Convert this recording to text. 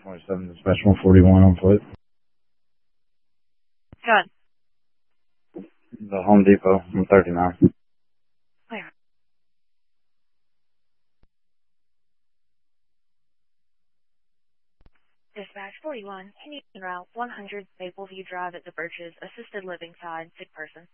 27, dispatch 141 on foot. Good. The Home Depot, 139. Where? Dispatch 41, Canadian Route 100, Mapleview Drive at the Birches, assisted living side, sick person.